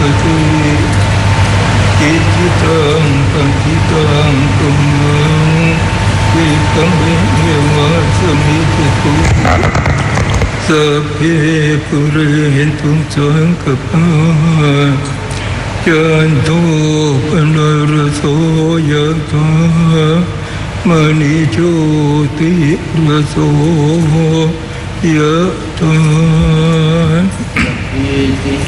ติจิตจิตังปัญญิตังตุมังวิกัมเบวะสมิจตุสัพเพปุเรนตุสังกปาจันโทปนรโสยถามณิโชติรโสยถา